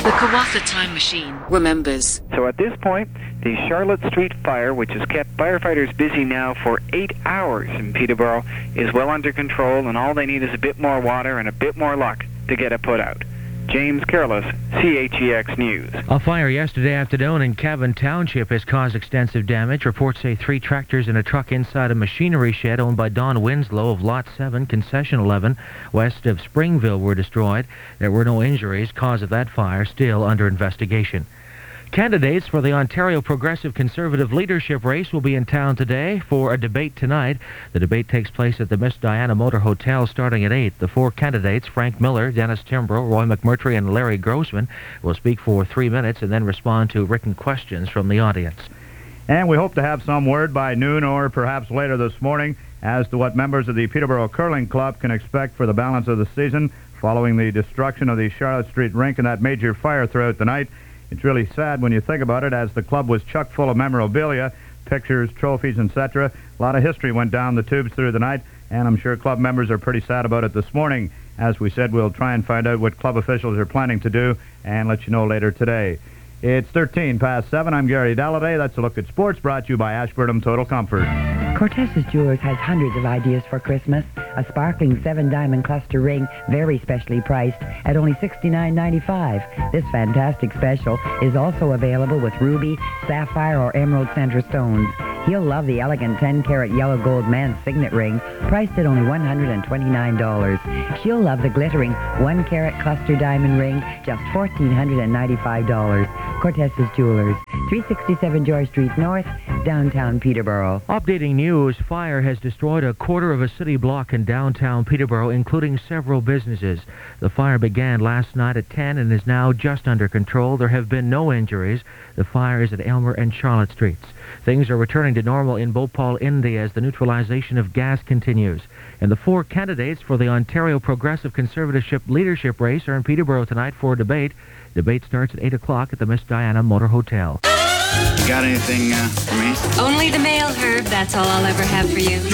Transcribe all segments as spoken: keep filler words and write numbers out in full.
The Kawatha Time Machine remembers. So at this point, the Charlotte Street fire, which has kept firefighters busy now for eight hours in Peterborough, is well under control, and all they need is a bit more water and a bit more luck to get it put out. James Careless, C H E X News. A fire yesterday afternoon in Cavan Township has caused extensive damage. Reports say three tractors and a truck inside a machinery shed owned by Don Winslow of Lot seven, Concession eleven, west of Springville were destroyed. There were no injuries. Cause of that fire still under investigation. Candidates for the Ontario Progressive Conservative leadership race will be in town today for a debate tonight. The debate takes place at the Miss Diana Motor Hotel starting at eight. The four candidates, Frank Miller, Dennis Timbrow, Roy McMurtry, and Larry Grossman, will speak for three minutes and then respond to written questions from the audience. And we hope to have some word by noon or perhaps later this morning as to what members of the Peterborough Curling Club can expect for the balance of the season following the destruction of the Charlotte Street rink and that major fire throughout the night. It's really sad when you think about it, as the club was chock full of memorabilia, pictures, trophies, et cetera. A lot of history went down the tubes through the night, and I'm sure club members are pretty sad about it this morning. As we said, we'll try and find out what club officials are planning to do and let you know later today. It's thirteen past seven. I'm Gary Dalladay. That's a look at sports, brought to you by Ashburnham Total Comfort. Cortez's Jewelers has hundreds of ideas for Christmas. A sparkling seven-diamond cluster ring, very specially priced at only sixty-nine ninety-five. This fantastic special is also available with ruby, sapphire, or emerald center stones. He'll love the elegant ten-carat yellow gold man's signet ring, priced at only one hundred twenty-nine dollars. She'll love the glittering one-carat cluster diamond ring, just one thousand four hundred ninety-five dollars. Cortez's Jewelers, three sixty-seven George Street North, downtown Peterborough. Updating news, fire has destroyed a quarter of a city block in downtown Peterborough, including several businesses. The fire began last night at ten and is now just under control. There have been no injuries. The fire is at Aylmer and Charlotte Streets. Things are returning to normal in Bhopal, India, as the neutralization of gas continues. And the four candidates for the Ontario Progressive Conservative leadership race are in Peterborough tonight for a debate. Debate starts at eight o'clock at the Miss Diana Motor Hotel. You got anything uh, for me? Only the mail, Herb. That's all I'll ever have for you.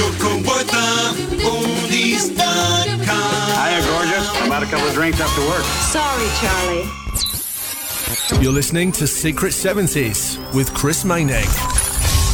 Hiya, gorgeous. I'm about a couple of drinks after work. Sorry, Charlie. You're listening to Secret seventies with Chris Mainegg.